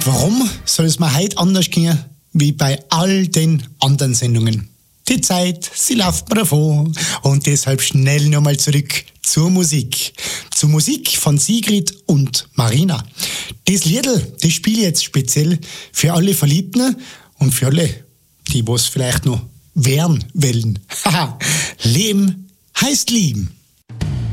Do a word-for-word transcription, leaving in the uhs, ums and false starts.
Warum soll es mir heute anders gehen, wie bei all den anderen Sendungen? Die Zeit, sie läuft mir davon und deshalb schnell nochmal zurück zur Musik. Zur Musik von Sigrid und Marina. Das Liedl, das spiele ich jetzt speziell für alle Verliebten und für alle, die was vielleicht noch werden wollen. Haha, Leben heißt lieben.